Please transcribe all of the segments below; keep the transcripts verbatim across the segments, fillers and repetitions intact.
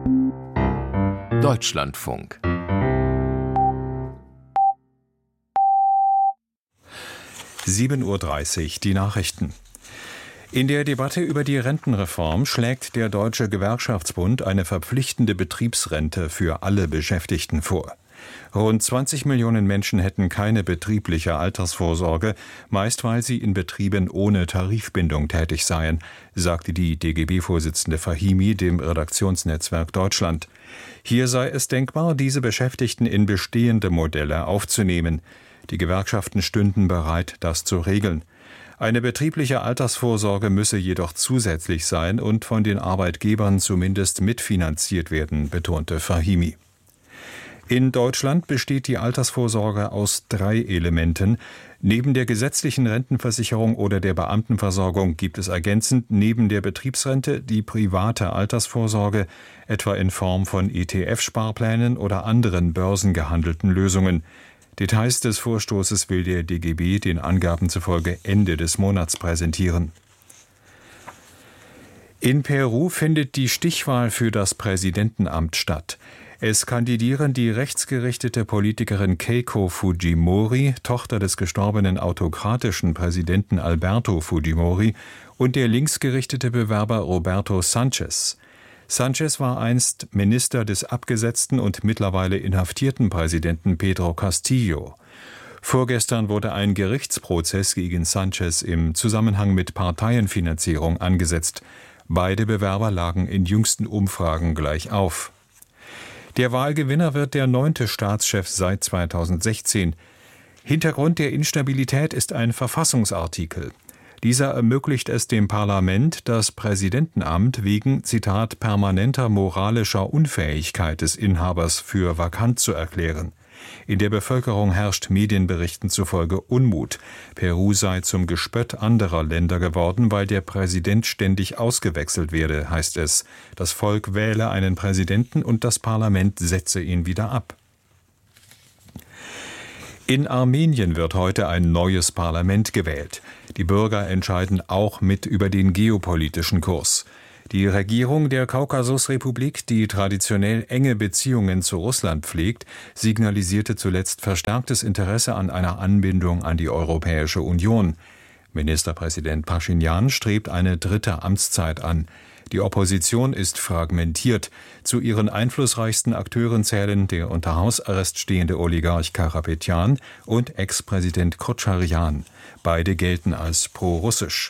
Deutschlandfunk. sieben Uhr dreißig, die Nachrichten. In der Debatte über die Rentenreform schlägt der Deutsche Gewerkschaftsbund eine verpflichtende Betriebsrente für alle Beschäftigten vor. Rund zwanzig Millionen Menschen hätten keine betriebliche Altersvorsorge, meist weil sie in Betrieben ohne Tarifbindung tätig seien, sagte die D G B-Vorsitzende Fahimi dem Redaktionsnetzwerk Deutschland. Hier sei es denkbar, diese Beschäftigten in bestehende Modelle aufzunehmen. Die Gewerkschaften stünden bereit, das zu regeln. Eine betriebliche Altersvorsorge müsse jedoch zusätzlich sein und von den Arbeitgebern zumindest mitfinanziert werden, betonte Fahimi. In Deutschland besteht die Altersvorsorge aus drei Elementen. Neben der gesetzlichen Rentenversicherung oder der Beamtenversorgung gibt es ergänzend neben der Betriebsrente die private Altersvorsorge, etwa in Form von E T F-Sparplänen oder anderen börsengehandelten Lösungen. Details des Vorstoßes will der D G B den Angaben zufolge Ende des Monats präsentieren. In Peru findet die Stichwahl für das Präsidentenamt statt. Es kandidieren die rechtsgerichtete Politikerin Keiko Fujimori, Tochter des gestorbenen autokratischen Präsidenten Alberto Fujimori, und der linksgerichtete Bewerber Roberto Sanchez. Sanchez war einst Minister des abgesetzten und mittlerweile inhaftierten Präsidenten Pedro Castillo. Vorgestern wurde ein Gerichtsprozess gegen Sanchez im Zusammenhang mit Parteienfinanzierung angesetzt. Beide Bewerber lagen in jüngsten Umfragen gleich auf. Der Wahlgewinner wird der neunte Staatschef seit zweitausendsechzehn. Hintergrund der Instabilität ist ein Verfassungsartikel. Dieser ermöglicht es dem Parlament, das Präsidentenamt wegen, Zitat, permanenter moralischer Unfähigkeit des Inhabers für vakant zu erklären. In der Bevölkerung herrscht Medienberichten zufolge Unmut. Peru sei zum Gespött anderer Länder geworden, weil der Präsident ständig ausgewechselt werde, heißt es. Das Volk wähle einen Präsidenten und das Parlament setze ihn wieder ab. In Armenien wird heute ein neues Parlament gewählt. Die Bürger entscheiden auch mit über den geopolitischen Kurs. Die Regierung der Kaukasusrepublik, die traditionell enge Beziehungen zu Russland pflegt, signalisierte zuletzt verstärktes Interesse an einer Anbindung an die Europäische Union. Ministerpräsident Paschinjan strebt eine dritte Amtszeit an. Die Opposition ist fragmentiert. Zu ihren einflussreichsten Akteuren zählen der unter Hausarrest stehende Oligarch Karapetjan und Ex-Präsident Kotscharjan. Beide gelten als pro-russisch.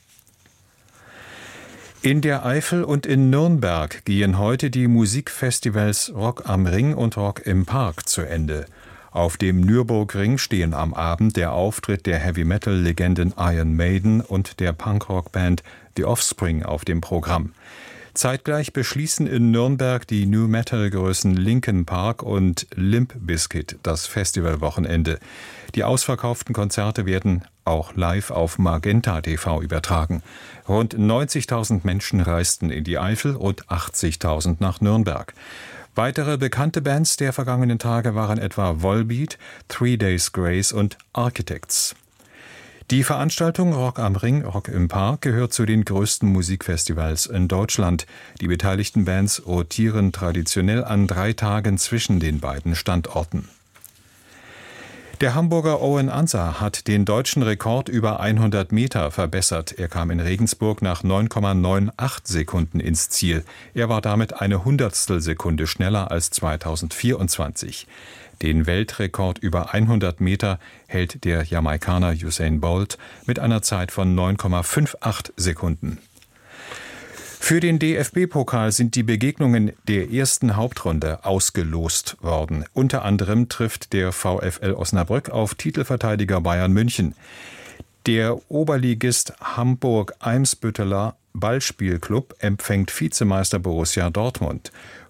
In der Eifel und in Nürnberg gehen heute die Musikfestivals Rock am Ring und Rock im Park zu Ende. Auf dem Nürburgring stehen am Abend der Auftritt der Heavy-Metal-Legenden Iron Maiden und der Punkrock-Band The Offspring auf dem Programm. Zeitgleich beschließen in Nürnberg die New-Metal-Größen Linkin Park und Limp Bizkit das Festivalwochenende. Die ausverkauften Konzerte werden auch live auf Magenta T V übertragen. Rund neunzigtausend Menschen reisten in die Eifel und achtzigtausend nach Nürnberg. Weitere bekannte Bands der vergangenen Tage waren etwa Volbeat, Three Days Grace und Architects. Die Veranstaltung Rock am Ring, Rock im Park gehört zu den größten Musikfestivals in Deutschland. Die beteiligten Bands rotieren traditionell an drei Tagen zwischen den beiden Standorten. Der Hamburger Owen Ansah hat den deutschen Rekord über hundert Meter verbessert. Er kam in Regensburg nach neun Komma achtundneunzig Sekunden ins Ziel. Er war damit eine Hundertstel Sekunde schneller als zweitausendvierundzwanzig. Den Weltrekord über hundert Meter hält der Jamaikaner Usain Bolt mit einer Zeit von neun Komma achtundfünfzig Sekunden. Für den D F B-Pokal sind die Begegnungen der ersten Hauptrunde ausgelost worden. Unter anderem trifft der VfL Osnabrück auf Titelverteidiger Bayern München. Der Oberligist Hamburg-Eimsbütteler Ballspielclub empfängt Vizemeister Borussia Dortmund.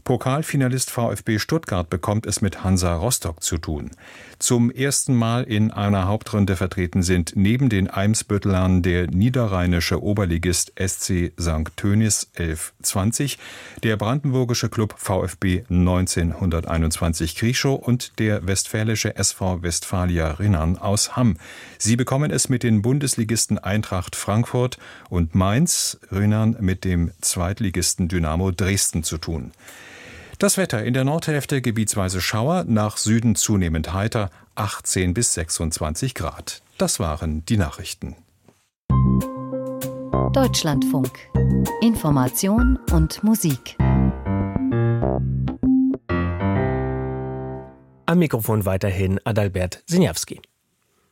Pokalfinalist VfB Stuttgart bekommt es mit Hansa Rostock zu tun. Zum ersten Mal in einer Hauptrunde vertreten sind neben den Eimsbüttlern der niederrheinische Oberligist S C Sankt Tönis elf zwanzig, der brandenburgische Klub VfB neunzehnhunderteinundzwanzig Krieschow und der westfälische S V Westfalia Rinnern aus Hamm. Sie bekommen es mit den Bundesligisten Eintracht Frankfurt und Mainz, Rinnern mit dem Zweitligisten Dynamo Dresden zu tun. Das Wetter: in der Nordhälfte gebietsweise Schauer, nach Süden zunehmend heiter, achtzehn bis sechsundzwanzig Grad. Das waren die Nachrichten. Deutschlandfunk. Information und Musik. Am Mikrofon weiterhin Adalbert Sinjawski.